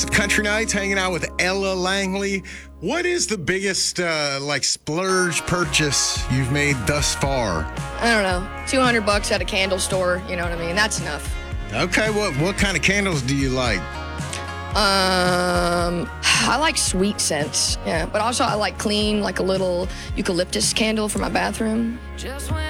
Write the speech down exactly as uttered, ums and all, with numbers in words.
Country Nights, hanging out with Ella Langley. What is the biggest, uh, like, splurge purchase you've made thus far? I don't know, two hundred bucks at a candle store, you know what I mean? That's enough. Okay, what what kind of candles do you like? Um, I like sweet scents, yeah, but also I like clean, like a little eucalyptus candle for my bathroom.